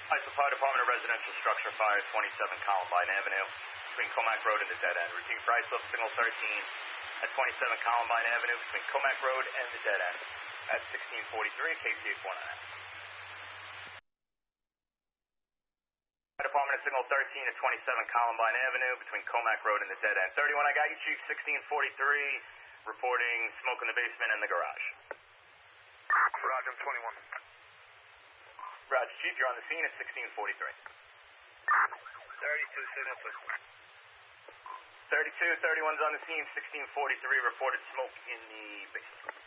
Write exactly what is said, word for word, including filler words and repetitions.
Hi, Fire Department of Residential Structure Fire, twenty-seven Columbine Avenue, between Comac Road and the dead end. Routine price lift signal thirteen at twenty-seven Columbine Avenue, between Comac Road and the dead end at sixteen forty-three, K C H one nine. Fire Department of Signal thirteen at twenty-seven Columbine Avenue, between Comac Road and the dead end. thirty-one, I got you, Chief, sixteen forty-three, reporting smoke in the basement and the garage. Roger, I'm twenty-one. Roger, Chief, you're on the scene at sixteen forty-three. thirty-two, signal, please. thirty-two, thirty-one's on the scene, sixteen forty-three, reported smoke in the basement.